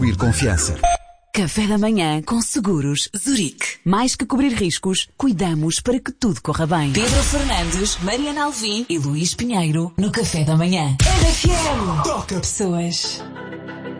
Ir confiança. Café da manhã com Seguros Zurique. Mais que cobrir riscos, cuidamos para que tudo corra bem. Pedro Fernandes, Mariana Alvim e Luís Pinheiro no Café da manhã. RFM. Toca pessoas.